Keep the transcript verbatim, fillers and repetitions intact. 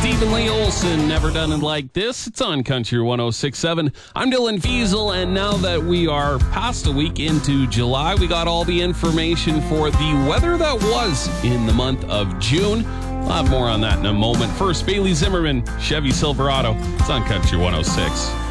Stephen Lee Olson, Never Done It Like This. It's on Country one oh six point seven. I'm Dylan Fiesel, and now that we are past a week into July, we got all the information for the weather that was in the month of June. We'll have more on that in a moment. First, Bailey Zimmerman, Chevy Silverado. It's on Country one oh six.